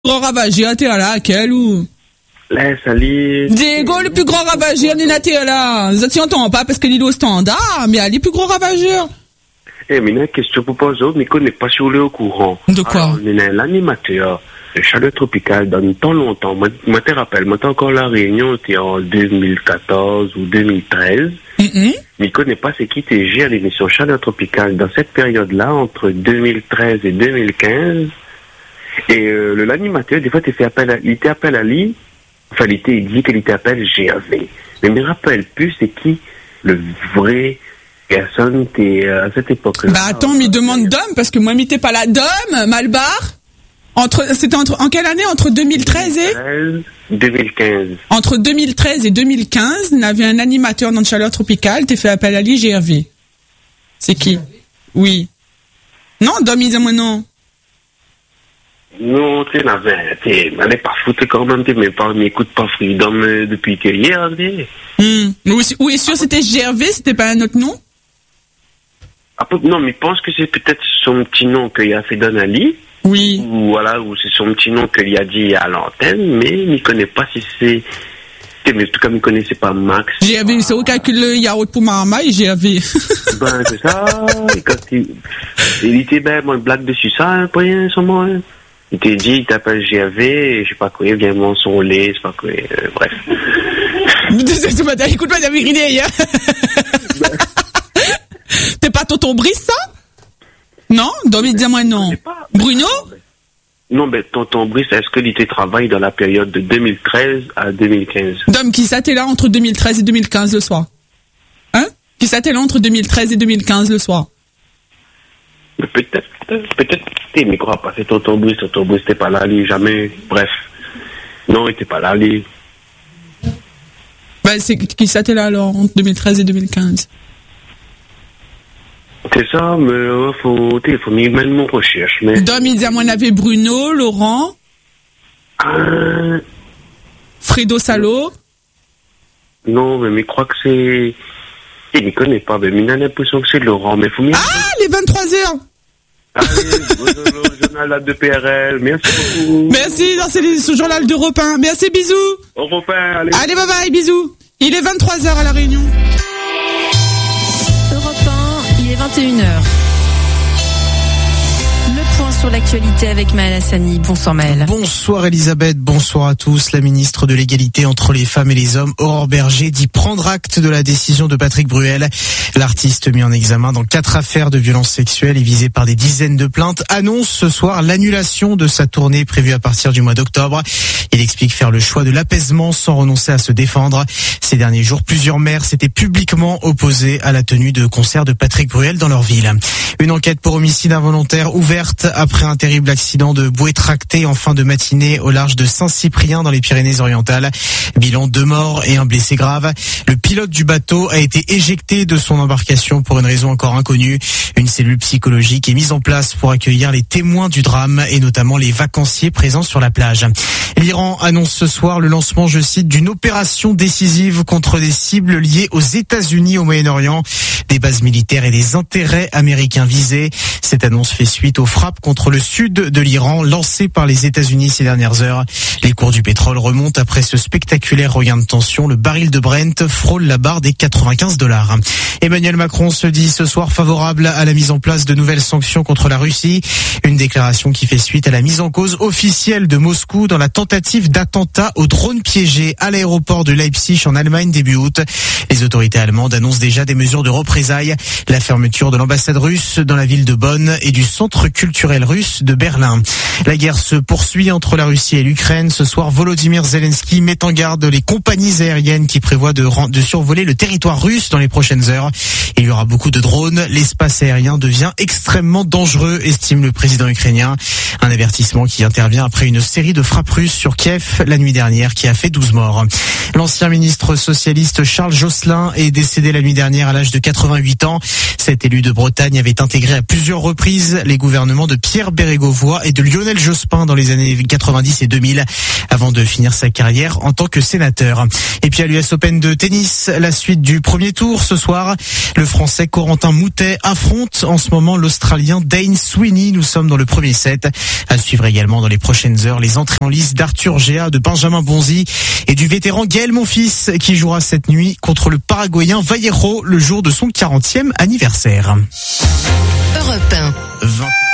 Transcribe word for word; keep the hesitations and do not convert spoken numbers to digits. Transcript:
Grand ravageur, t'es là, quel ou? Là, salut. Diego, le plus grand ravageur, n'est t'es là. Ça t'y entend pas parce que l'île au standard, mais elle est plus grand ravageur. Eh, mais une question pour poser, mais qu'on n'est pas sur le courant. De quoi? Alors, on est l'animateur de Chaleur Tropicale dans tant longtemps. Moi, moi, te rappelle, moi, t'as encore la réunion, c'était en deux mille quatorze ou deux mille treize. Mm-hmm. Mais il connaît pas c'est qui t'es géré à l'émission Chaleur Tropicale dans cette période-là, entre deux mille treize et deux mille quinze. Et euh, le l'animateur, des fois, t'es fait appel à, il t'appelle à lui, enfin, il, il dit qu'il t'appelle G A V. Mais il me rappelle plus c'est qui le vrai personne t'es euh, à cette époque-là. Bah attends, mais demande Dom, parce que moi, m'y t'es pas là. Dom, Malbar, entre, c'était entre, en quelle année? Entre deux mille treize et? deux mille quinze. Entre deux mille treize et deux mille quinze, il y avait un animateur dans Chaleur Tropicale, t'es fait appel à lui, G R V. C'est qui? Oui. Non, Dom, il dit moi non. Non, tu sais, t'es, elle est pas foutue quand même, t'es même pas, m'écoute pas Freedom euh, depuis que hier, t'es. Hum. Oui, oui, sûr, c'était G R V, c'était pas un autre nom? Ah, non, mais je pense que c'est peut-être son petit nom qu'il a fait donner à lui. Oui. Ou voilà, ou c'est son petit nom qu'il a dit à l'antenne, mais il ne connaît pas si c'est. Mais en tout cas, il ne connaissait pas Max. G R V, c'est au calcul le yaourt pour Marama et G R V. Ben, c'est ça. Et quand il, il était ben, moi, blague dessus ça, hein, pas rien, sans moi. Hein. Il t'a dit, il t'appelle G R V, et je sais pas quoi, il vient mon son lait, je sais pas quoi, euh, bref. Écoute-moi, t'as vu grillé, hein. T'es pas tonton Brice, ça? Non? Domi, dis-moi non. Bruno? Non, mais tonton Brice, est-ce que il travaille dans la période de deux mille treize à deux mille quinze? Dom, qui ça t'es là entre deux mille treize et deux mille quinze le soir? Hein? Qui ça t'es là entre deux mille treize et deux mille quinze le soir? Mais peut-être, peut-être, peut-être, mais crois pas, c'est tonton Brice, tonton Brice, t'es pas là, lui, jamais, bref. Non, il était pas là, lui. Ben, c'est qui ça t'es là alors, entre deux mille treize et deux mille quinze? C'est ça, mais il faut, il faut mettre mon recherche. Mais... Dom, il dit à moi, on avait Bruno, Laurent, ah... Fredo Salo. Non, mais je crois que c'est... Il ne connaît pas, mais il a l'impression que c'est Laurent, mais faut mieux... Ah, les vingt-trois heures. Allez, le journal de P R L, merci beaucoup. Merci, non, c'est ce journal d'Europe un. Merci, bisous. Europe un, allez. Allez, bye bye, bisous. Il est vingt-trois heures à La Réunion. Europe un, il est vingt et une heures. Le point sur l'actualité avec Maël Hassani. Bonsoir Maël. Bonsoir Elisabeth, bonsoir à tous. La ministre de l'égalité entre les femmes et les hommes, Aurore Berger, dit prendre acte de la décision de Patrick Bruel. L'artiste mis en examen dans quatre affaires de violences sexuelles et visé par des dizaines de plaintes annonce ce soir l'annulation de sa tournée prévue à partir du mois d'octobre. Il explique faire le choix de l'apaisement sans renoncer à se défendre. Ces derniers jours, plusieurs maires s'étaient publiquement opposés à la tenue de concerts de Patrick Bruel dans leur ville. Une enquête pour homicide involontaire ouverte après un terrible accident de bouée tractée en fin de matinée au large de Saint-Cyprien dans les Pyrénées-Orientales. Bilan deux morts et un blessé grave. Le pilote du bateau a été éjecté de son embarcation pour une raison encore inconnue. Une cellule psychologique est mise en place pour accueillir les témoins du drame et notamment les vacanciers présents sur la plage. L'Iran annonce ce soir le lancement, je cite, d'une opération décisive contre des cibles liées aux États-Unis au Moyen-Orient. Des bases militaires et des intérêts américains visés. Cette annonce fait suite aux frappes contre le sud de l'Iran lancées par les États-Unis ces dernières heures. Les cours du pétrole remontent après ce spectaculaire regain de tension. Le baril de Brent frôle la barre des quatre-vingt-quinze dollars. Emmanuel Macron se dit ce soir favorable à la mise en place de nouvelles sanctions contre la Russie. Une déclaration qui fait suite à la mise en cause officielle de Moscou dans la tentative d'attentat au drone piégé à l'aéroport de Leipzig en Allemagne début août. Les autorités allemandes annoncent déjà des mesures de représailles. La fermeture de l'ambassade russe dans la ville de Bonn et du centre culturel russe de Berlin. La guerre se poursuit entre la Russie et l'Ukraine. Ce soir, Volodymyr Zelensky met en garde les compagnies aériennes qui prévoient de, de survoler le territoire russe dans les prochaines heures. Il y aura beaucoup de drones. L'espace aérien devient extrêmement dangereux, estime le président ukrainien. Un avertissement qui intervient après une série de frappes russes sur Kiev la nuit dernière qui a fait douze morts. L'ancien ministre socialiste Charles Josselin est décédé la nuit dernière à l'âge de quatre-vingt-huit ans. Cet élu de Bretagne avait intégré à plusieurs reprises les gouvernements de Pierre Bérégovoy et de Lionel Jospin dans les années quatre-vingt-dix et deux mille. avant de finir sa carrière en tant que sénateur. Et puis à l'U S Open de tennis, la suite du premier tour ce soir. Le Français Corentin Moutet affronte en ce moment l'Australien Dane Sweeney. Nous sommes dans le premier set. À suivre également dans les prochaines heures les entrées en lice d'Arthur Géa, de Benjamin Bonzi et du vétéran Gaël Monfils qui jouera cette nuit contre le Paraguayen Vallejo le jour de son quarantième anniversaire. Europe un. vingt